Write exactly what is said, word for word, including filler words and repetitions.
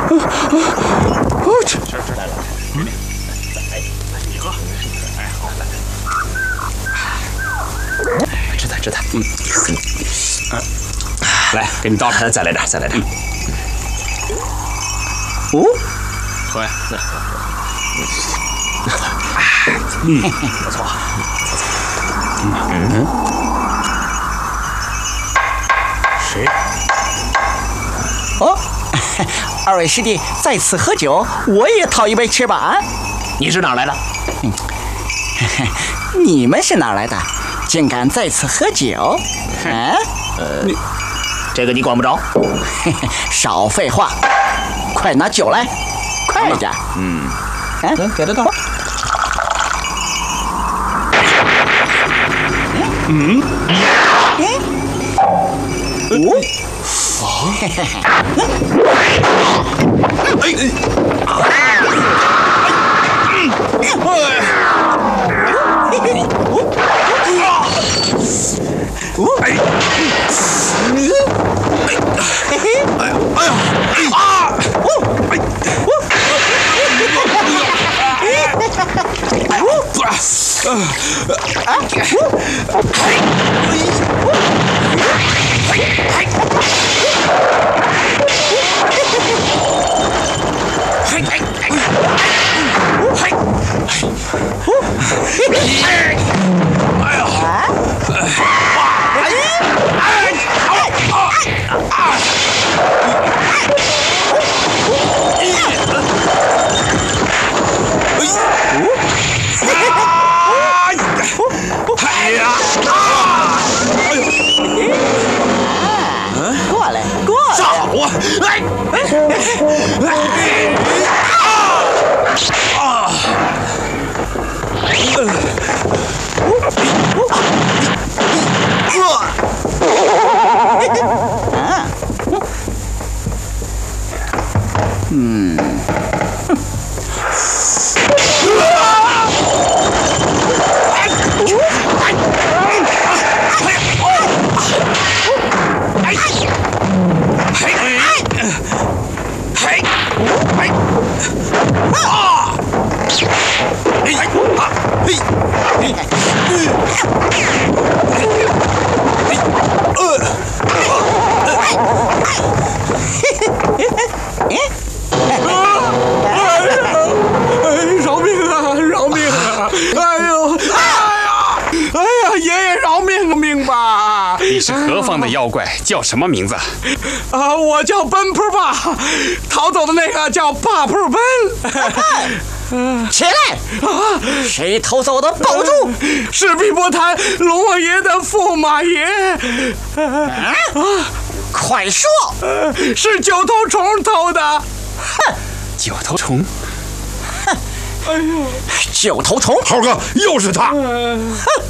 哦，这这来了，嗯，再来，你喝，哎，好，来，吃它吃它，嗯，嗯，来，给你倒出来，再来点，再来点。哦，喝呀，那喝。嗯，不错，嗯，谁？ 哦，二位师弟在此喝酒，我也讨一杯吃吧啊！ 你是哪儿来的？ 嗯，你们是哪儿来的？竟敢在此喝酒？啊？ 呃，这个你管不着。 少废话，快拿酒来，快点！ 嗯， 啊， 给他倒。嗯， 嗯，哦，哦，嘿嘿嘿， 哎，哎，哎呀，哎呀，啊！哎，不是，啊， 过来，过来！ 上我！哎！啊！ 嗯， 饶命啊！饶命啊！哎呦！哎呀！哎呀！爷爷饶命命吧！ 你是何方的妖怪？叫什么名字？ 啊，我叫奔扑爸，逃走的那个叫霸扑奔。 起来！啊，谁偷走的？保住！ 是碧波潭龙王爷的驸马爷。 啊！快说！ 呃，是九头虫偷的。 哼！ 九头虫。 哼！哎呦！九头虫！ 猴哥，又是他！ 哼！